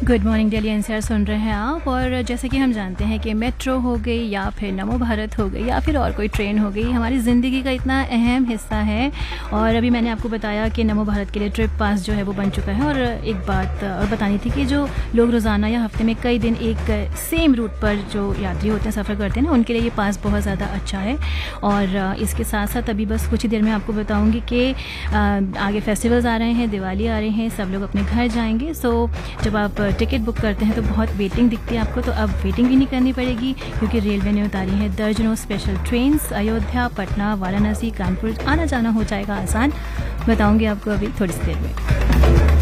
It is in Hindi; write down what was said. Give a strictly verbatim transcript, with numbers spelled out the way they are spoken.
गुड मॉर्निंग दिल्ली एनसीआर सुन रहे हैं आप। और जैसे कि हम जानते हैं कि मेट्रो हो गई या फिर नमो भारत हो गई या फिर और कोई ट्रेन हो गई हमारी ज़िंदगी का इतना अहम हिस्सा है। और अभी मैंने आपको बताया कि नमो भारत के लिए ट्रिप पास जो है वो बन चुका है। और एक बात और बतानी थी कि जो लोग रोज़ाना या हफ्ते में कई दिन एक सेम रूट पर जो यात्री होते हैं, सफ़र करते हैं ना, उनके लिए ये पास बहुत ज़्यादा अच्छा है। और इसके साथ साथ अभी बस कुछ ही देर में आपको बताऊँगी कि आगे फेस्टिवल्स आ रहे हैं, दिवाली आ रहे हैं, सब लोग अपने घर जाएंगे। सो जब आप टिकट बुक करते हैं तो बहुत वेटिंग दिखती है आपको, तो अब वेटिंग भी नहीं करनी पड़ेगी क्योंकि रेलवे ने उतारी है दर्जनों स्पेशल ट्रेन्स। अयोध्या, पटना, वाराणसी, कानपुर आना जाना हो जाएगा आसान। बताऊंगी आपको अभी थोड़ी सी देर में।